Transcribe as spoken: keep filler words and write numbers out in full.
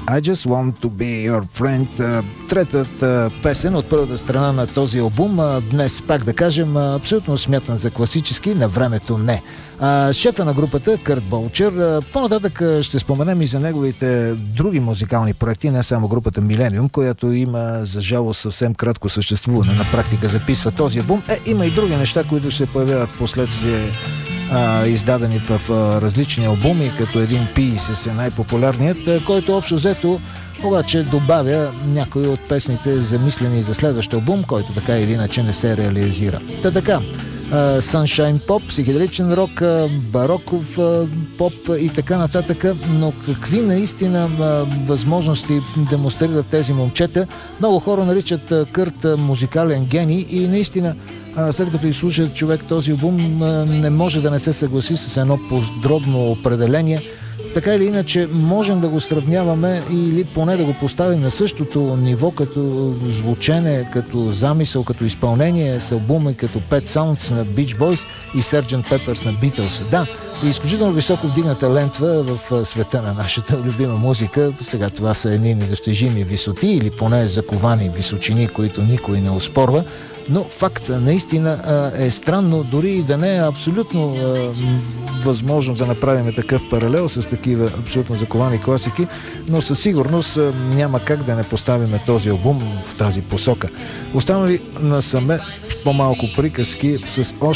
I Just Want To Be Your Friend, третата песен от първата страна на този албум. Днес, пак да кажем, абсолютно смятан за класически, на времето не. Шефа на групата, Кърт Болчер, по-нататък ще споменем и за неговите други музикални проекти, не само групата Millennium, която има, за жалост, съвсем кратко съществуване. На практика записва този албум. Е, има и други неща, които се появяват в последствие, Uh, издадени в uh, различни албуми, като един Pieces е най-популярният, uh, който общо взето обаче добавя някои от песните, замислени за следващ албум, който така или иначе не се реализира. Та така, uh, Sunshine Pop, психоделичен рок, uh, бароков uh, поп и така нататък, но какви наистина uh, възможности демонстрират тези момчета. Много хора наричат uh, Кърт uh, музикален гений и наистина след като изслуша човек този албум, не може да не се съгласи с едно подробно определение. Така или иначе можем да го сравняваме или поне да го поставим на същото ниво като звучене, като замисъл, като изпълнение с албуми като Pet Sounds на Beach Boys и Sergeant Pepper's на Beatles. Да, изключително високо вдигната лентва в света на нашата любима музика. Сега това са едни недостижими висоти или поне заковани височини, които никой не оспорва. Но факт наистина е странно, дори и да не е абсолютно е, възможно да направим такъв паралел с такива абсолютно заковани класики, но със сигурност е, няма как да не поставим този албум в тази посока. Останали насаме по-малко приказки с още